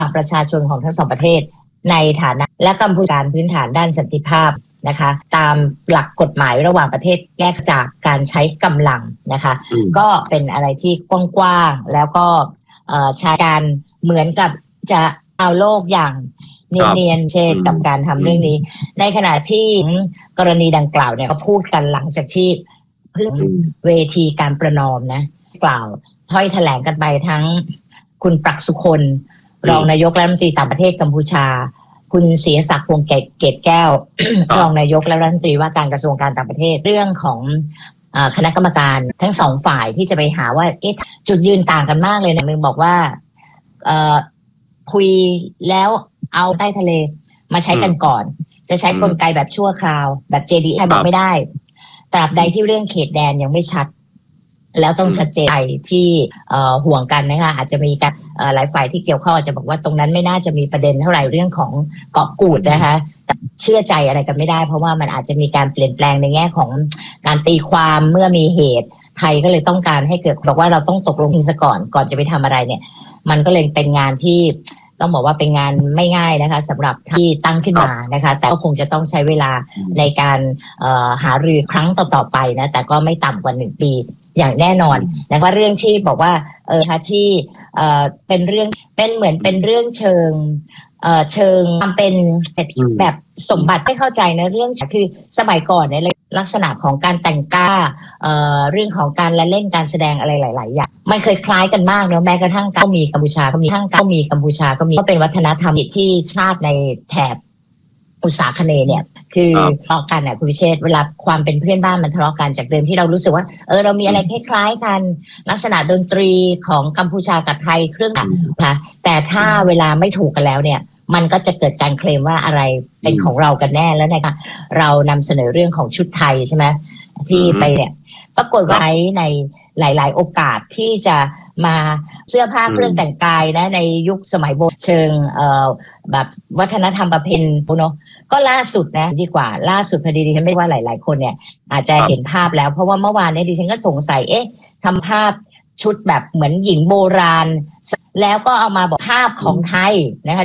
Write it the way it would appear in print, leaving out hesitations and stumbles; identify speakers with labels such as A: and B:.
A: ประชาชนของทั้งสองประเทศในฐานะและกัมพูชาพื้นฐานด้านสันติภาพนะคะตามหลักกฎหมายระหว่างประเทศแยกจากการใช้กำลังนะคะก็เป็นอะไรที่กว้างๆแล้วก็ใช้การเหมือนกับจะเอาโลกอย่างเนียนๆเช่นกับการทำเรื่องนี้ในขณะที่กรณีดังกล่าวเนี่ยก็พูดกันหลังจากที่เพิ่งเวทีการประนอมนะกล่าวถ้อยแถลงกันไปทั้งคุณปรักษ์สุคนรองนายกรัฐมนตรีต่างประเทศกัมพูชาคุณศรีศักดิ์วงศ์เกตแก้ว รองนายกและรัฐมนตรีว่าการกระทรวงการต่างประเทศเรื่องของคณะกรรมการทั้งสองฝ่ายที่จะไปหาว่าจุดยืนต่างกันมากเลยนะมึงบอกว่าคุยแล้วเอาใต้ทะเลมาใช้กันก่อนจะใช้กลไกแบบชั่วคราวแบบ JD ให้บอกไม่ได้ตราบใดที่เรื่องเขตแดนยังไม่ชัดแล้วต้องชัดเจนที่ห่วงกันนะคะอาจจะมีการหลายฝ่ายที่เกี่ยวข้องอาจจะบอกว่าตรงนั้นไม่น่าจะมีประเด็นเท่าไหร่เรื่องของเกาะกูดนะคะเชื่อใจอะไรกันไม่ได้เพราะว่ามันอาจจะมีการเปลี่ยนแปลงในแง่ของการตีความเมื่อมีเหตุไทยก็เลยต้องการให้เกิดบอกว่าเราต้องตกลงกันซะก่อนจะไปทำอะไรเนี่ยมันก็เลยเป็นงานที่ต้องบอกว่าเป็นงานไม่ง่ายนะคะสำหรับที่ตั้งขึ้นมานะคะแต่ก็คงจะต้องใช้เวลาในการหารือครั้งต่อๆไปนะแต่ก็ไม่ต่ำกว่า1 ปีอย่างแน่นอนนะคะเรื่องที่บอกว่าที่เป็นเรื่องเป็นเหมือนเป็นเรื่องเชิงความเป็นแบบสมบัติไม่เข้าใจนะเรื่องคือสมัยก่อนเนี่ยลักษณะของการแต่งกล้าเรื่องของการละเล่นการแสดงอะไรหลายๆอย่างมันเคยคล้ายกันมากเนอะแม้กระทั่งก็มีกัมพูชาก็มีก็เป็นวัฒนธรรมที่ชาติในแถบอุษาคเนย์เนี่ยคือทะเลาะกันคุณพิเชษเวลาความเป็นเพื่อนบ้านมันทะเลาะกันจากเดิมที่เรารู้สึกว่าเรามีอะไรคล้ายๆกันลักษณะดนตรีของกัมพูชากับไทยเครื่องค่ะแต่ถ้าเวลาไม่ถูกกันแล้วเนี่ยมันก็จะเกิดการเคลมว่าอะไรเป็นของเรากันแน่แล้วนะคะเรานำเสนอเรื่องของชุดไทยใช่ไหมที่ไปเนี่ยปรากฏว่าในหลายๆโอกาสที่จะมาเสื้อผ้าเครื่องแต่งกายนะในยุคสมัยโบราณเชิงแบบวัฒนธรรมประเพณีเนาะก็ล่าสุดนะดีกว่าล่าสุดพอดีดิฉันไม่ว่าหลายๆคนเนี่ยอาจจะเห็นภาพแล้วเพราะว่าเมื่อวานเนี่ยดิฉันก็สงสัยทำภาพชุดแบบเหมือนหญิงโบราณแล้วก็เอามาบอกภาพของไทยนะคะ